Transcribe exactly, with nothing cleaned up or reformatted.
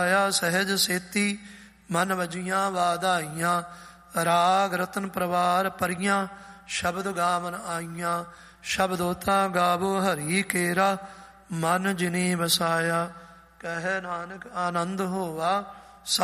ਆਇਆ ਸਹਿਜ ਸੇਤੀ ਮਨ ਵਜੀਆਂ ਵਾਧਾਈਆਂ। ਰਾਗ ਰਤਨ ਪਰਵਾਰ ਪਰੀਆਂ ਸ਼ਬਦ ਗਾਵਨ ਆਈਆਂ। ਸ਼ਬਦੋਤਾ ਗਾਵੋ ਹਰੀ ਕੇਰਾ ਮਨ ਜਿਨੀ ਵਸਾਇਆ। ਕਹਿ ਨਾਨਕ ਆਨੰਦ ਹੋਵਾ